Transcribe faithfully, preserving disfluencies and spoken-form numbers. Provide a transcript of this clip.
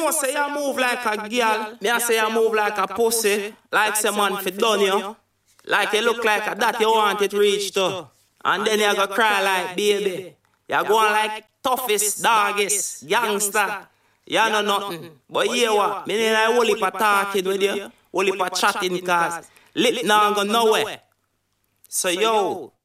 know say you move like a girl. Me I say you move like a pussy. Like some man fi done you. Like you look like a that you want it reach to. And then you go cry like baby. You go on like toughest, doggiest, gangster. You know nothing. But here what? Me need a whole heap of talking with you. Whole heap of chatting cause lip now go nowhere. So yo,